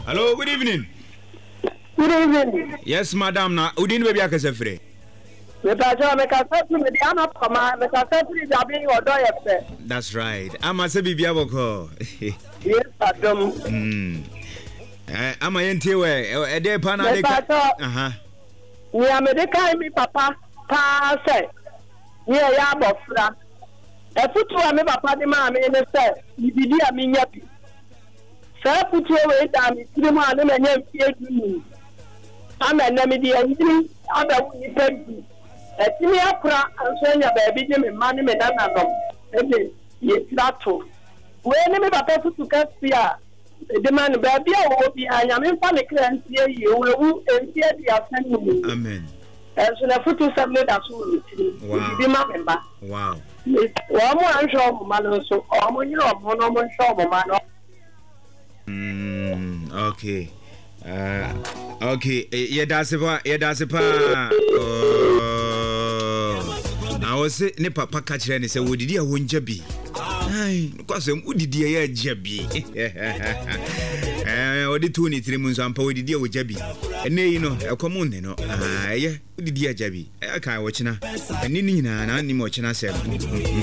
Hello, good evening. Good evening. Yes, madam. Na udin baby akase free. That's right. Ama se bibia boko. Yes, Adam. Ama yente we e dey pa na dey. Ni America mi papa pa say. Ni ya abofra. E futu a mi papa de ma me ne say, bibidi a mi nya bi. Sa futu we da mi tiri ma ne nya mfie du. Ama na mi di andiri aba ni pedi. Etimi akura ansenya baby de me man me dana no. Ede ye trato. We ne me papa futu kasia. The man baby o bi anya me fa ne krantie ye wewu entie dia sanu. Amen. So na futu sabne da so ni. Bi ma memba. Wow. Wa mo anhwo mo ma no so. O mo nyiro mo no mo nhwo mo ma no. Okay. Okay, yedasipa. I was say ne papa catch and say wodidi a wonja bi. Ai, because wodidi ya jabi. Odi 23 months ampa wodidi a wojabi. Ene yi no, ekomo ne no. Wodidi a jabi. Aka wo china. Eni ni nyina na ni mo china sem.